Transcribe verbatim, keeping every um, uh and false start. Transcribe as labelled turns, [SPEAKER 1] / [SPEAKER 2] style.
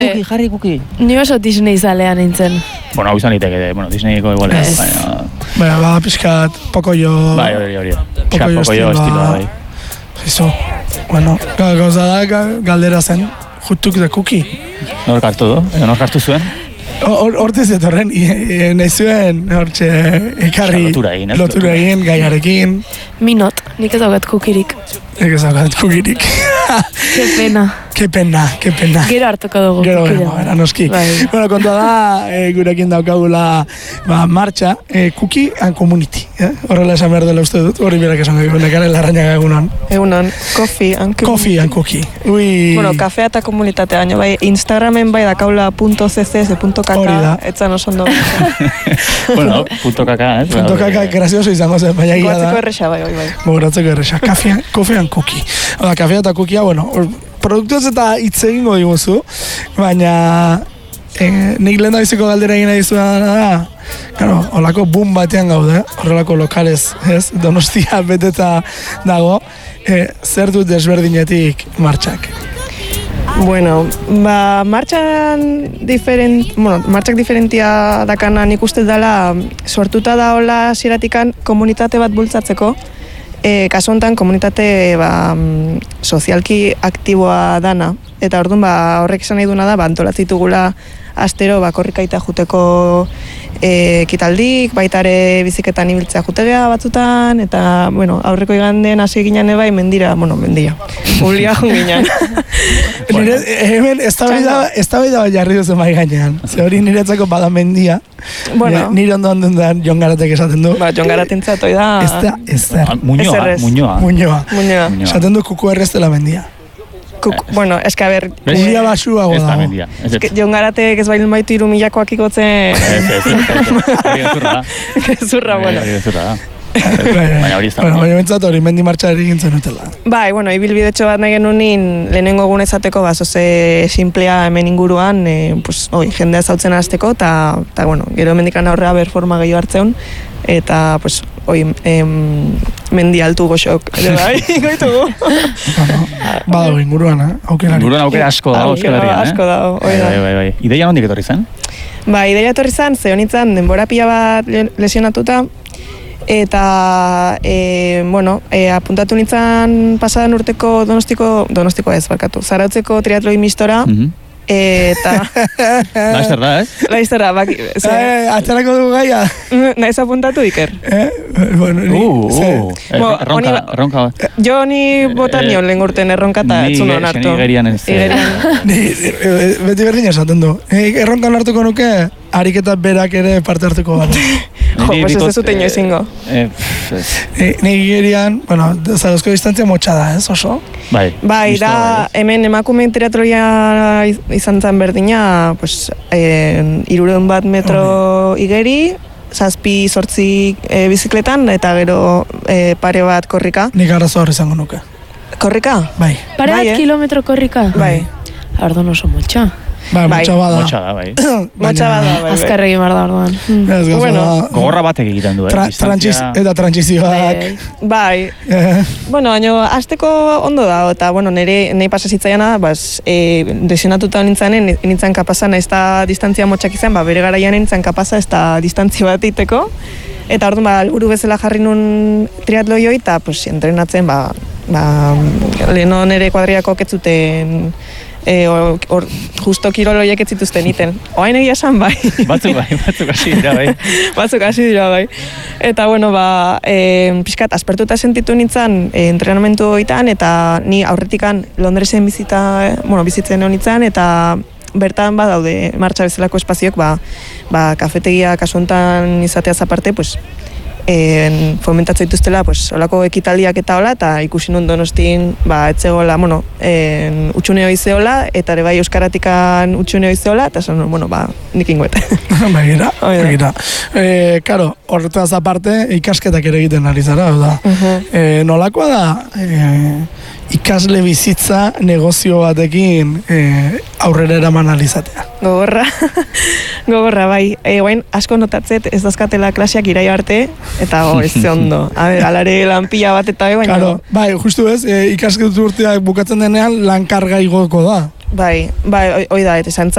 [SPEAKER 1] Kuki, jarri kuki.
[SPEAKER 2] Ni oso Disney zalean nintzen.
[SPEAKER 1] Bueno, hau izan liteke, bueno, Disneyko igual, baina...
[SPEAKER 3] Baina, ba, pixkat, Pocoyo...
[SPEAKER 1] Bai, hori, hori. Pixkat Pocoyo estiloa, bai.
[SPEAKER 3] Zizo, bueno, gauza da, galdera zen, jutuk de kuki.
[SPEAKER 1] Nork hartu du, edo nork hartu zuen?
[SPEAKER 3] Hortez etorren, nahi zuen, hortxe, ekarri...
[SPEAKER 1] Lotura egin, ez?
[SPEAKER 3] Lotura egin, gaiarekin...
[SPEAKER 2] Minot, nik ez daukat kukirik.
[SPEAKER 3] Nik ez daukat kukirik.
[SPEAKER 2] Ke pena.
[SPEAKER 3] Ke pena, ke pena.
[SPEAKER 2] Gero hartuko dugu.
[SPEAKER 3] Gero, gero, era noski.
[SPEAKER 2] Bai.
[SPEAKER 3] Bueno, kontua da, e, gurekin daukagula ba, martxa, e, Cookie and Community. Eh? Horrela esan behar dela uste dut, hori berak esan gaitu, nekaren larrañaga egunon.
[SPEAKER 4] Egunon, Coffee and Community.
[SPEAKER 3] Coffee and Cookie. Ui...
[SPEAKER 4] Bueno, kafea eta komunitatea, baina bai, Instagramen bai dakaula .cc.kk,
[SPEAKER 3] hori da.
[SPEAKER 4] etzan oso ondo.
[SPEAKER 1] Bueno, punto kaka, eh?
[SPEAKER 3] Punto kaka, grazioso izango zen, baina gira da.
[SPEAKER 4] Goratzeko erresa, bai, bai, bai.
[SPEAKER 3] Goratzeko erresa. Coffee and Cookie. Oda, kafea eta kukia, bueno, produktuz eta hitz egingo diguzu, baina eh, nik lehen da biziko galdera egin nahi zuena da, claro, holako boom batean gaude, horrelako lokalez, ez? Donostia beteta dago, eh, zer dut desberdinetik martxak?
[SPEAKER 4] Bueno, ba, martxan diferent, bueno, martxak diferentia dakana nik uste dela sortuta da hola ziratikan komunitate bat bultzatzeko. E, kasu honetan komunitate ba, sozialki aktiboa dana, eta orduan ba, horrek esan nahi duna da, ba, antolatzitugula astero ba, korrikaita juteko e, kitaldik, baitare biziketan ibiltzea jutegea batzutan, eta bueno, aurreko iganden hasi ginen bai mendira, bueno, mendira, ulia junginan.
[SPEAKER 3] Nire, hemen, ez da bai da jarri duzen bai gainean, ze hori niretzako bada mendia,
[SPEAKER 4] bueno,
[SPEAKER 3] nire ondo ondo den Jon Garatek esaten du.
[SPEAKER 4] Ba, Jon Garatentzat hoi da...
[SPEAKER 3] Ez da, ez da.
[SPEAKER 1] Muñoa, Muñoa.
[SPEAKER 3] Muñoa.
[SPEAKER 4] Muñoa.
[SPEAKER 3] Esaten du kuku erreztela mendia.
[SPEAKER 4] Kuk, bueno, eska ber...
[SPEAKER 3] Ulia basuago
[SPEAKER 1] dago. Ez da mendia.
[SPEAKER 4] Jon Garatek ez bailun baitu iru milakoak ikotzen...
[SPEAKER 1] Ez, ez, ez. Gezurra da.
[SPEAKER 4] Gezurra, bueno.
[SPEAKER 1] Gezurra da.
[SPEAKER 3] Baina hori ez da. Baina bentsat hori mendi martxari gintzen utela.
[SPEAKER 4] Bai, bueno, ibilbidetxo bat nahi genunin lehenengo egun ezateko, ba, zoze simplea hemen inguruan, e, pues, oi, jendea zautzen azteko, eta, bueno, gero mendikan aurrea ber forma gehiago hartzeun, eta, pues, oi, em, mendi altu goxok, ere bai, goitugu.
[SPEAKER 3] Badago inguruan, eh? Aukerari.
[SPEAKER 1] Inguruan aukera asko dago, Euskal Herrian, eh?
[SPEAKER 4] Asko dago, oi da.
[SPEAKER 1] Bai, bai, bai. Ideia nondik etorri zen?
[SPEAKER 4] Ba, ideia etorri zen, ze honitzen denbora pila bat lesionatuta, eta, e, bueno, e, apuntatu nintzen pasadan urteko donostiko, donostiko ez, barkatu, Zarautzeko triatloi mistora,
[SPEAKER 1] mm-hmm.
[SPEAKER 4] eta...
[SPEAKER 1] Laizter da, ez?
[SPEAKER 4] Laizter da, baki...
[SPEAKER 3] Eh, atxarako dugu gaia?
[SPEAKER 4] Naiz apuntatu, Iker.
[SPEAKER 3] Eh? Bueno, ni...
[SPEAKER 1] Uh, uh, erronka, erronka.
[SPEAKER 4] Jo ni botan nion lehen urten erronka eta etzun hon hartu.
[SPEAKER 1] Ni igerian ez.
[SPEAKER 3] Beti berdin esaten du. Erronkan hartuko nuke, ariketa berak ere parte hartuko bat.
[SPEAKER 4] Jo, pues ez dezute ino ezingo.
[SPEAKER 3] Ni igerian, bueno, zarozko distantzia motxa da, ez oso?
[SPEAKER 4] Bai. Bai, da, hemen emakume triatloia izan zen berdina, pues, irureun bat metro igeri, zazpi sortzi bizikletan, eta gero pare bat korrika.
[SPEAKER 3] Nik arazo hor izango nuke.
[SPEAKER 4] Korrika?
[SPEAKER 3] Bai.
[SPEAKER 2] Pare bat kilometro korrika?
[SPEAKER 4] Bai.
[SPEAKER 2] Ardon oso motxa.
[SPEAKER 3] Bai, motxa bada.
[SPEAKER 1] Motxa da, bai.
[SPEAKER 4] Motxa bada, bai.
[SPEAKER 2] Azkar egin behar da orduan.
[SPEAKER 4] Bueno.
[SPEAKER 1] Gogorra batek egiten du, eh?
[SPEAKER 3] Eta trantsizioak.
[SPEAKER 4] Bai. Bueno, baina, azteko ondo da, eta, bueno, nire nahi pasazitzaiana, bas, desionatuta nintzanen, nintzen kapasa, nahiz da distantzia motxak izan, ba, bere garaian nintzen kapasa, ez da distantzia bat iteko. Eta orduan, ba, alburu bezala jarri nun triatloi hoi, eta, pues, entrenatzen, ba, ba, leheno nire kuadriako ketzuten, E, or, or, justo kiroloiek ez zituzten iten. Oain egia esan, bai.
[SPEAKER 1] Batzuk bai, batzuk hasi dira, bai.
[SPEAKER 4] Batzuk hasi dira, bai. Eta, bueno, ba, e, pixkat, aspertuta sentitu nintzen e, entrenamentu hoitan, eta ni aurretikan Londresen bizita, bueno, bizitzen honitzen, eta bertan badaude martxa bezalako espazioak, ba, ba, kafetegia kasuntan izateaz aparte, pues, en, fomentatzen dituztela, pues, olako ekitaldiak eta hola, eta ikusi nun Donostin, ba, etzegoela, bueno, en, utxuneo izeola, eta ere bai euskaratikan utxuneo izeola, eta esan, bueno, ba, nik ingoet.
[SPEAKER 3] Begira, begira. E, karo, horretaz aparte, ikasketak ere egiten ari zara, da. Uh-huh. E, nolakoa da, e, ikasle bizitza negozio batekin e, aurrera eraman alizatea?
[SPEAKER 4] Gogorra, gogorra, bai. E, guain, asko notatzet ez dazkatela klaseak iraio arte, eta go, ez ze ondo. A ber, alare lanpila bat eta baina.
[SPEAKER 3] Claro, bai, justu ez, e, ikasketu urteak bukatzen denean lankarga igoko da.
[SPEAKER 4] Bai, bai, hoi da, eta izan